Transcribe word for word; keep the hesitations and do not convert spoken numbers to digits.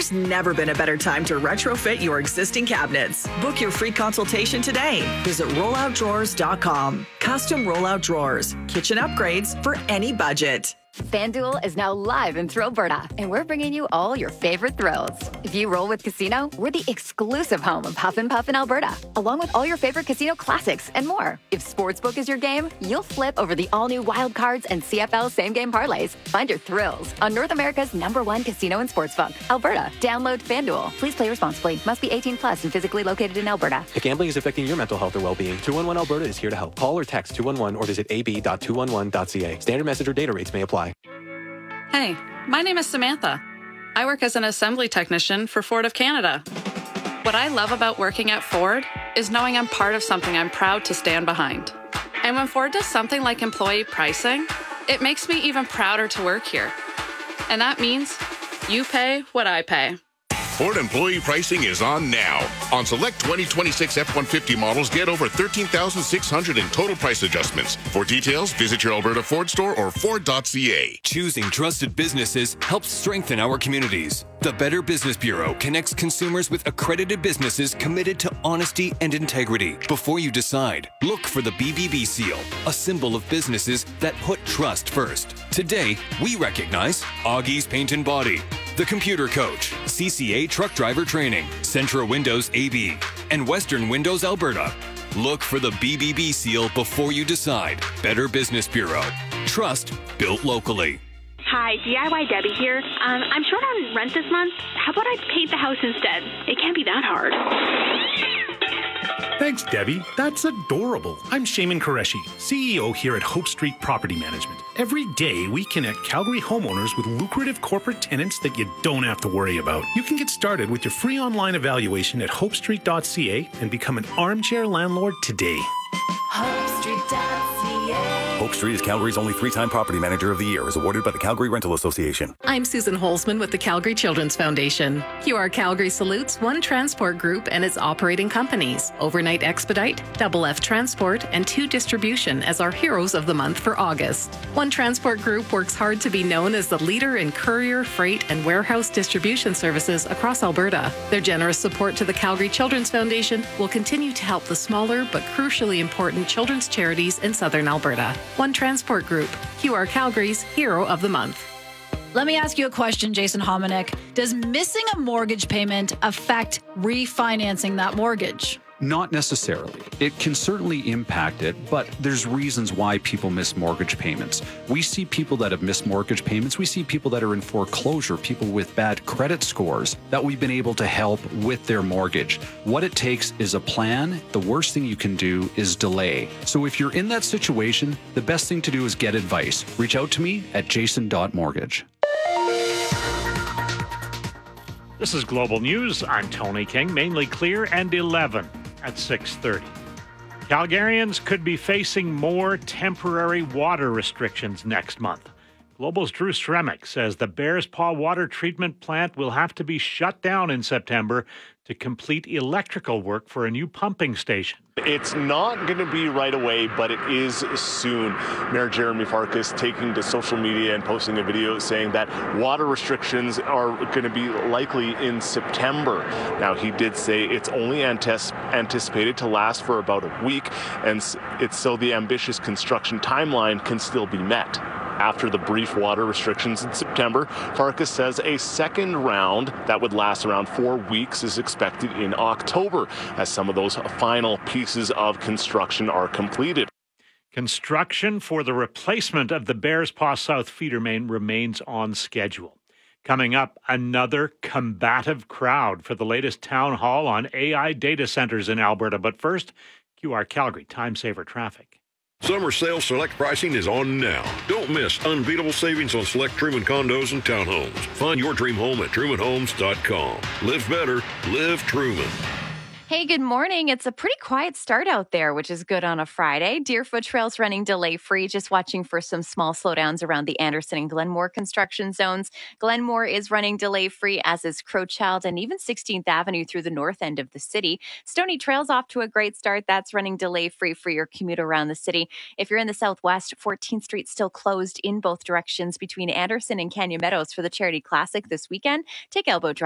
There's never been a better time to retrofit your existing cabinets. Book your free consultation today. Visit rollout drawers dot com. Custom rollout drawers. Kitchen upgrades for any budget. FanDuel is now live in Thrillberta, and we're bringing you all your favorite thrills. If you roll with Casino, we're the exclusive home of Huff and Puff in Alberta, along with all your favorite casino classics and more. If Sportsbook is your game, you'll flip over the all-new Wild Cards and C F L same-game parlays. Find your thrills on North America's number one casino and sportsbook, Alberta. Download FanDuel. Please play responsibly. Must be eighteen plus and physically located in Alberta. If gambling is affecting your mental health or well-being, two one one Alberta is here to help. Call or text two one one or visit a b dot two one one dot c a. Standard message or data rates may apply. Hey, my name is Samantha. I work as an assembly technician for Ford of Canada. What I love about working at Ford is knowing I'm part of something I'm proud to stand behind. And when Ford does something like employee pricing, it makes me even prouder to work here. And that means you pay what I pay. Ford employee pricing is on now. On select twenty twenty-six F one fifty models, get over thirteen thousand six hundred dollars in total price adjustments. For details, visit your Alberta Ford store or Ford dot c a. Choosing trusted businesses helps strengthen our communities. The Better Business Bureau connects consumers with accredited businesses committed to honesty and integrity. Before you decide, look for the B B B seal, a symbol of businesses that put trust first. Today, we recognize Augie's Paint and Body, The Computer Coach, C C A Truck Driver Training, Centra Windows A B, and Western Windows Alberta. Look for the B B B seal before you decide. Better Business Bureau. Trust built locally. Hi, D I Y Debbie here. Um, I'm short on rent this month. How about I paint the house instead? It can't be that hard. Thanks, Debbie. That's adorable. I'm Shaman Qureshi, C E O here at Hope Street Property Management. Every day, we connect Calgary homeowners with lucrative corporate tenants that you don't have to worry about. You can get started with your free online evaluation at hope street dot c a and become an armchair landlord today. hope street dot c a. Hope Street is Calgary's only three-time Property Manager of the Year, as awarded by the Calgary Rental Association. I'm Susan Holzman with the Calgary Children's Foundation. Q R Calgary salutes One Transport Group and its operating companies, Overnight Expedite, Double F Transport, and Two Distribution as our heroes of the month for August. One Transport Group works hard to be known as the leader in courier, freight, and warehouse distribution services across Alberta. Their generous support to the Calgary Children's Foundation will continue to help the smaller but crucially important children's charities in southern Alberta. One Transport Group, Q R Calgary's Hero of the Month. Let me ask you a question, Jason Hominick. Does missing a mortgage payment affect refinancing that mortgage? Not necessarily. It can certainly impact it, but there's reasons why people miss mortgage payments. We see people that have missed mortgage payments. We see people that are in foreclosure, people with bad credit scores that we've been able to help with their mortgage. What it takes is a plan. The worst thing you can do is delay. So if you're in that situation, the best thing to do is get advice. Reach out to me at jason dot mortgage. This is Global News. I'm Tony King. Mainly clear and eleven at six thirty. Calgarians could be facing more temporary water restrictions next month. Global's Drew Stremick says the Bears Paw water treatment plant will have to be shut down in September to complete electrical work for a new pumping station. It's not going to be right away, but it is soon. Mayor Jeremy Farkas taking to social media and posting a video saying that water restrictions are going to be likely in September. Now, he did say it's only antis- anticipated to last for about a week, and it's so the ambitious construction timeline can still be met. After the brief water restrictions in September, Farkas says a second round that would last around four weeks is expected in October, as some of those final pieces of construction are completed. Construction for the replacement of the Bears Paw South feeder main remains on schedule. Coming up, another combative crowd for the latest town hall on A I data centers in Alberta. But first, Q R Calgary Time Saver Traffic. Summer sale select pricing is on now. Don't miss unbeatable savings on select Truman condos and townhomes. Find your dream home at truman homes dot com. Live better, live Truman. Hey, good morning. It's a pretty quiet start out there, which is good on a Friday. Deerfoot Trail's running delay-free, just watching for some small slowdowns around the Anderson and Glenmore construction zones. Glenmore is running delay-free, as is Crowchild and even sixteenth Avenue through the north end of the city. Stony Trail's off to a great start. That's running delay-free for your commute around the city. If you're in the southwest, fourteenth Street still closed in both directions between Anderson and Canyon Meadows for the Charity Classic this weekend. Take Elbow Drive